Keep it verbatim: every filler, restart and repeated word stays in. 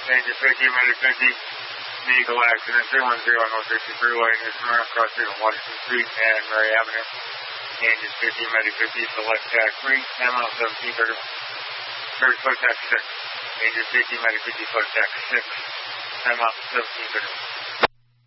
Engine fifty, medic fifty, vehicle accident three one zero North sixty Freeway, New Smyrna, cross street on Washington Street and Murray Avenue. Engine fifty, medic fifty, select tax three, M L seventeen thirty-one. Third foot tax six. Engine fifty, medic fifty, foot tax six, M L seventeen thirty-one.